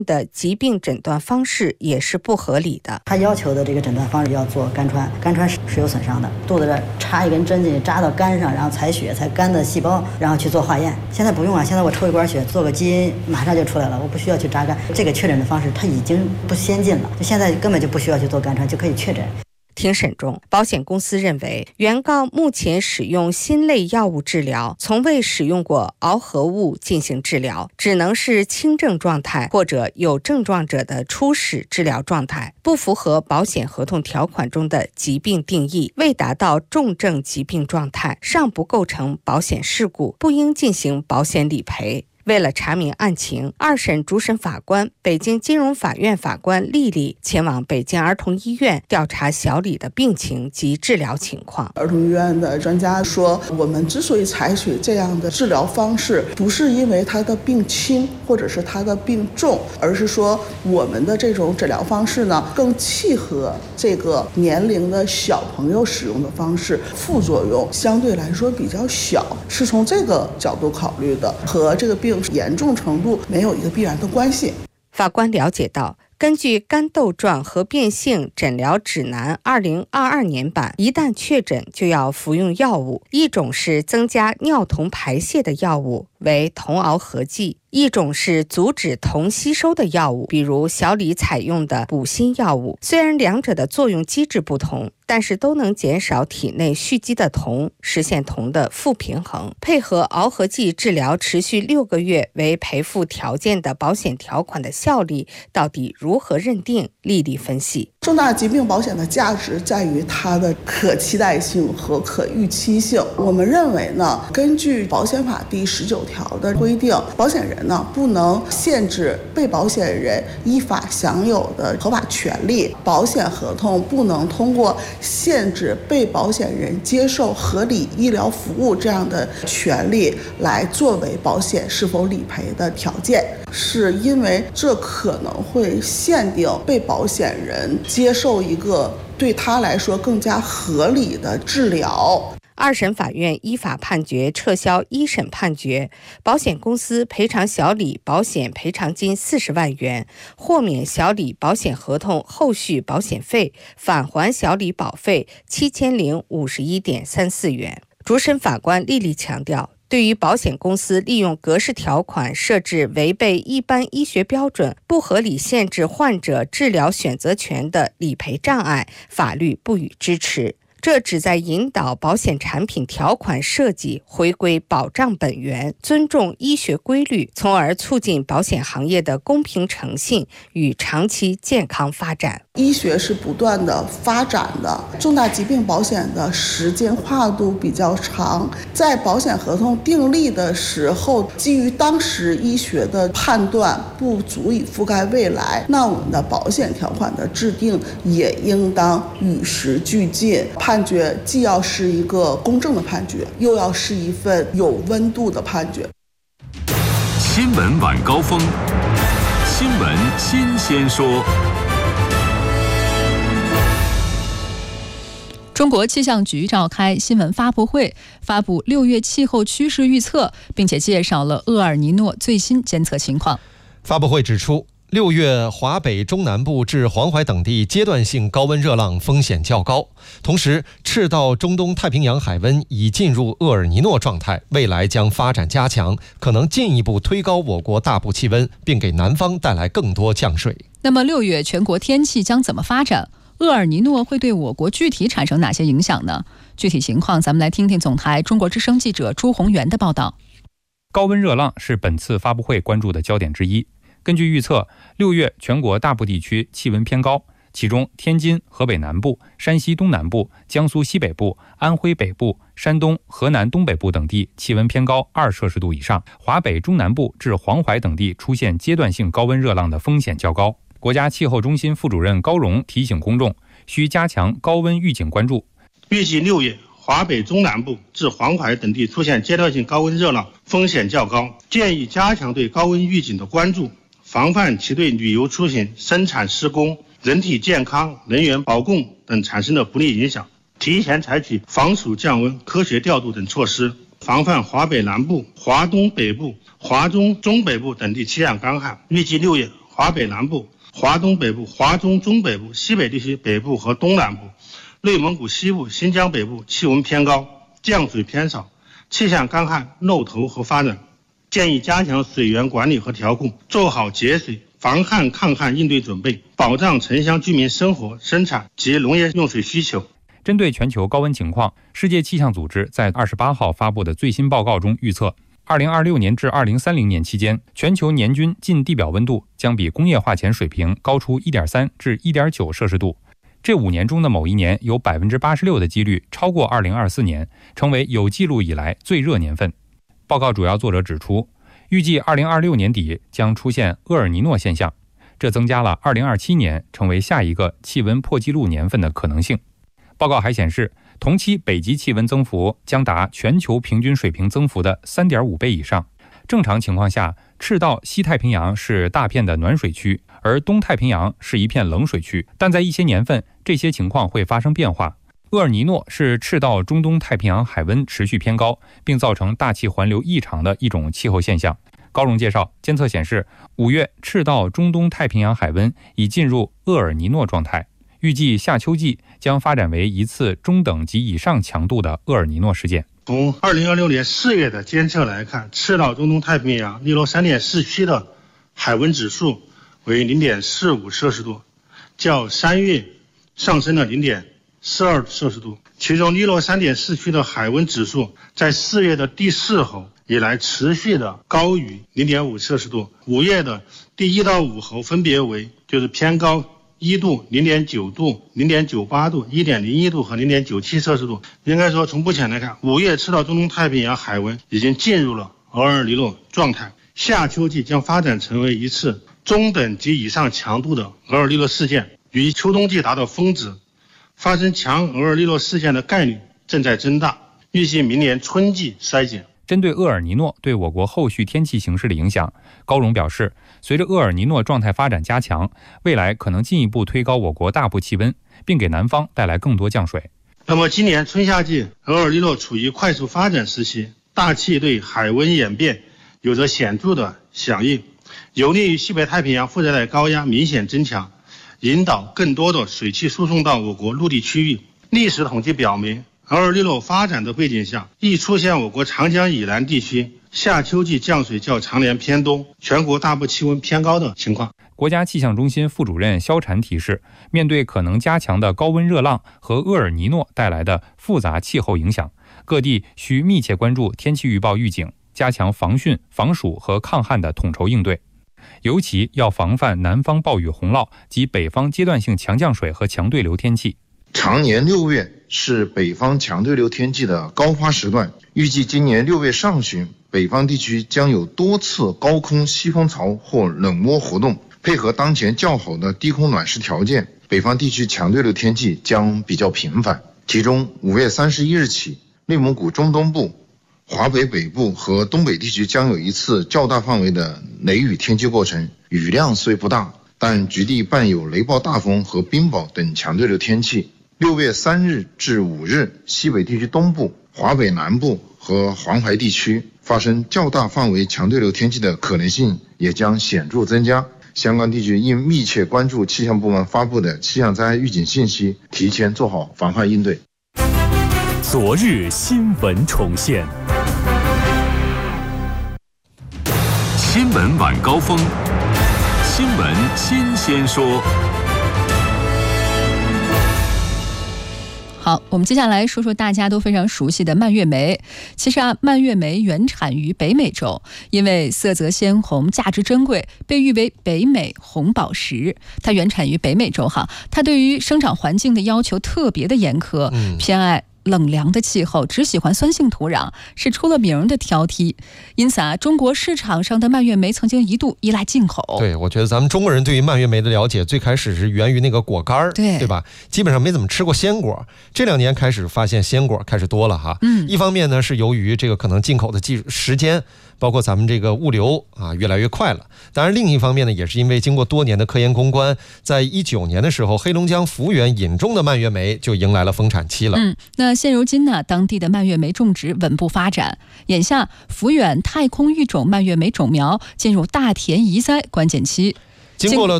的疾病诊断方式也是不合理的。 他要求的这个诊断方式要做肝穿，肝穿是有损伤的，肚子这插一根针进去，扎到肝上，然后采血，采肝的细胞，然后去做化验。现在不用啊，现在我抽一管血，做个基因，马上就出来了，我不需要去扎肝。这个确诊的方式它已经不先进了，就现在根本就不需要去做肝穿就可以确诊。 庭审中，保险公司认为，原告目前使用新类药物治疗，从未使用过螯合物进行治疗，只能是轻症状态或者有症状者的初始治疗状态，不符合保险合同条款中的疾病定义，未达到重症疾病状态，尚不构成保险事故，不应进行保险理赔。为了查明案情，二审主审法官、北京金融法院法官丽丽前往北京儿童医院调查小李的病情及治疗情况。 儿童医院的专家说，我们之所以采取这样的治疗方式，不是因为他的病轻或者是他的病重，而是说我们的这种诊疗方式呢，更契合这个年龄的小朋友使用的方式，副作用相对来说比较小，是从这个角度考虑的，和这个病严重程度没有一个必然的关系。 法官了解到，根据肝窦状合变性诊疗指南2022年版，一旦确诊就要服用药物，一种是增加尿酮排泄的药物，为酮螯合剂；一种是阻止酮吸收的药物，比如小李采用的补锌药物。虽然两者的作用机制不同，但是都能减少体内蓄积的酮，实现酮的负平衡。配合螯合剂治疗持续6个月为赔付条件的保险条款的效力到底如何认定？丽丽分析， 重大疾病保险的价值在于它的可期待性和可预期性。我们认为呢，根据保险法第19条的规定，保险人呢不能限制被保险人依法享有的合法权利，保险合同不能通过限制被保险人接受合理医疗服务这样的权利来作为保险是否理赔的条件，是因为这可能会限定被保险人接受一个对他来说更加合理的治疗。 二审法院依法判决撤销一审判决，保险公司赔偿小李保险赔偿金40万元，豁免小李保险合同后续保险费，返还小李保费7051.34元。主审法官丽丽强调，对于保险公司利用格式条款设置违背一般医学标准、不合理限制患者治疗选择权的理赔障碍，法律不予支持。这旨在引导保险产品条款设计回归保障本源，尊重医学规律，从而促进保险行业的公平诚信与长期健康发展。 医学是不断的发展的，重大疾病保险的时间跨度比较长，在保险合同订立的时候，基于当时医学的判断不足以覆盖未来，那我们的保险条款的制定也应当与时俱进。判决既要是一个公正的判决，又要是一份有温度的判决。 新闻晚高峰，新闻新鲜说。 中国气象局召开新闻发布会，发布6月气候趋势预测，并且介绍了厄尔尼诺最新监测情况。 发布会指出，6月华北中南部至黄淮等地阶段性高温热浪风险较高，同时赤道中东太平洋海温已进入厄尔尼诺状态，未来将发展加强，可能进一步推高我国大部气温，并给南方带来更多降水。 那么6月全国天气将怎么发展？厄尔尼诺会对我国具体产生哪些影响呢？具体情况咱们来听听总台中国之声记者朱宏元的报道。 高温热浪是本次发布会关注的焦点之一。根据预测，6月全国大部地区气温偏高，其中天津、河北南部、山西东南部、江苏西北部、安徽北部、山东、河南东北部等地气温偏高2摄氏度以上，华北中南部至黄淮等地出现阶段性高温热浪的风险较高。国家气候中心副主任高荣提醒公众，需加强高温预警关注。 预计6月华北中南部至黄淮等地出现阶段性高温热浪，风险较高，建议加强对高温预警的关注，防范其对旅游出行、生产施工、人体健康、能源保供等产生的不利影响，提前采取防暑降温、科学调度等措施，防范华北南部、华东北部、华中中北部等地气象干旱。预计6月华北南部、华东北部、华中中北部、西北地区北部和东南部、内蒙古西部、新疆北部气温偏高，降水偏少，气象干旱、漏头和发展。建议加强水源管理和调控，做好节水、防旱抗旱应对准备，保障城乡居民生活、生产及农业用水需求。 针对全球高温情况，世界气象组织在28号发布的最新报告中预测，2026年至2030年期间，全球年均近地表温度将比工业化前水平高出 1.3 至 1.9 摄氏度。这5年中的某一年有 86% 的几率超过2024年，成为有记录以来最热年份。报告主要作者指出，预计2026年底将出现厄尔尼诺现象，这增加了2027年成为下一个气温破纪录年份的可能性。报告还显示，同期北极气温增幅将达全球平均水平增幅的 3.5 倍以上。正常情况下，赤道西太平洋是大片的暖水区，而东太平洋是一片冷水区，但在一些年份，这些情况会发生变化。厄尔尼诺是赤道中东太平洋海温持续偏高，并造成大气环流异常的一种气候现象。高荣介绍，监测显示，5月赤道中东太平洋海温已进入厄尔尼诺状态，预计夏秋季将发展为一次中等及以上强度的厄尔尼诺事件。 从2026年4月的监测来看，赤道中东太平洋利洛3点市区的海温指数为 0.45 摄氏度，较3月上升了0.42 摄氏度。其中利洛3点市区的海温指数在4月的第4候以来持续的高于 0.5 摄氏度，5月的第1到5候分别为偏高1度、0.9 度、0.98 度、1.01 度和 0.97 摄氏度。应该说，从目前来看，5月赤道中东太平洋海温已经进入了厄尔尼诺状态，夏秋季将发展成为一次中等及以上强度的厄尔尼诺事件，于秋冬季达到峰值。发生强厄尔尼诺事件的概率正在增大，预计明年春季衰减。 针对厄尔尼诺对我国后续天气形势的影响，高荣表示，随着厄尔尼诺状态发展加强，未来可能进一步推高我国大部气温，并给南方带来更多降水。 那么今年春夏季厄尔尼诺处于快速发展时期，大气对海温演变有着显著的响应，有利于西北太平洋副热带高压明显增强，引导更多的水汽输送到我国陆地区域。历史统计表明，厄尔尼诺发展的背景下，易出现我国长江以南地区夏秋季降水较常年偏多，全国大部气温偏高的情况。 国家气象中心副主任肖禅提示，面对可能加强的高温热浪和厄尔尼诺带来的复杂气候影响，各地需密切关注天气预报预警，加强防汛、防暑和抗旱的统筹应对。尤其要防范南方暴雨洪涝及北方阶段性强降水和强对流天气。 常年6月是北方强对流天气的高发时段，预计今年6月上旬，北方地区将有多次高空西风槽或冷涡活动，配合当前较好的低空暖湿条件，北方地区强对流天气将比较频繁。其中5月31日起，内蒙古中东部、华北北部和东北地区将有一次较大范围的雷雨天气过程，雨量虽不大，但局地伴有雷暴大风和冰雹等强对流天气。6月3日至5日，西北地区东部、华北南部和黄淮地区发生较大范围强对流天气的可能性也将显著增加。相关地区应密切关注气象部门发布的气象灾害预警信息，提前做好防范应对。 昨日新闻重现，新闻晚高峰，新闻新鲜说。 好，我们接下来说说大家都非常熟悉的蔓越莓。其实蔓越莓原产于北美洲，因为色泽鲜红、价值珍贵，被誉为北美红宝石。它原产于北美洲它对于生长环境的要求特别的严苛，偏爱冷凉的气候，只喜欢酸性土壤，是出了名的挑剔。因此中国市场上的蔓越莓曾经一度依赖进口。 对，我觉得咱们中国人对于蔓越莓的了解，最开始是源于那个果干，对吧？基本上没怎么吃过鲜果。这2年开始发现鲜果开始多了一方面呢是由于这个可能进口的时间，包括咱们这个物流越来越快了。当然另一方面呢，也是因为经过多年的科研攻关，在19年的时候，黑龙江抚远引种的蔓越莓就迎来了丰产期了。 那现如今呢，当地的蔓越莓种植稳步发展。眼下抚远太空育种蔓越莓种苗进入大田移栽关键期。 经过了